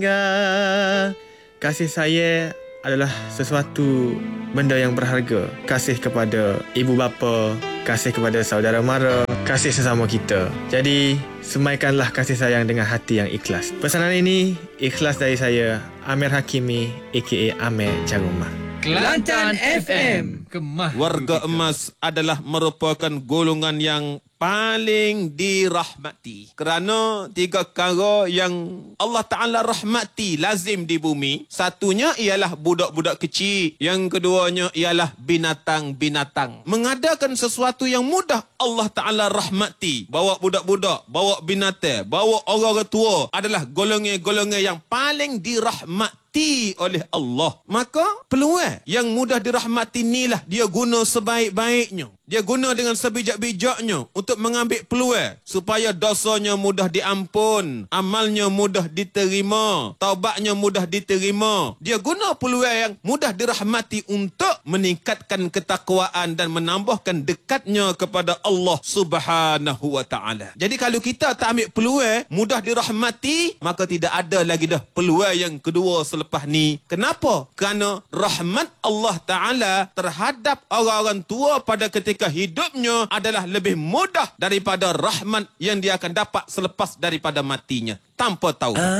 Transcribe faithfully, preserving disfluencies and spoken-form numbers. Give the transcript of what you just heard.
Kasih saya adalah sesuatu benda yang berharga. Kasih kepada ibu bapa, kasih kepada saudara mara, kasih sesama kita. Jadi, semaikanlah kasih sayang dengan hati yang ikhlas. Pesanan ini ikhlas dari saya, Amir Hakimi, a k a. Amir Jarumah. Kelantan F M. Kemah. Warga emas adalah merupakan golongan yang paling dirahmati. Kerana tiga perkara yang Allah Ta'ala rahmati lazim di bumi. Satunya ialah budak-budak kecil. Yang keduanya ialah binatang-binatang. Mengadakan sesuatu yang mudah Allah Ta'ala rahmati. Bawa budak-budak, bawa binatang, bawa orang tua adalah golongan-golongan yang paling dirahmati oleh Allah. Maka peluang yang mudah dirahmati inilah dia guna sebaik-baiknya. Dia guna dengan sebijak-bijaknya untuk mengambil peluang supaya dosanya mudah diampun, amalnya mudah diterima, taubatnya mudah diterima. Dia guna peluang yang mudah dirahmati untuk meningkatkan ketakwaan dan menambahkan dekatnya kepada Allah Subhanahu wa taala. Jadi kalau kita tak ambil peluang mudah dirahmati, maka tidak ada lagi dah peluang yang kedua selepas ni. Kenapa? Kerana rahmat Allah Ta'ala terhadap orang-orang tua pada ketika hidupnya adalah lebih mudah daripada rahmat yang dia akan dapat selepas daripada matinya tanpa tahu.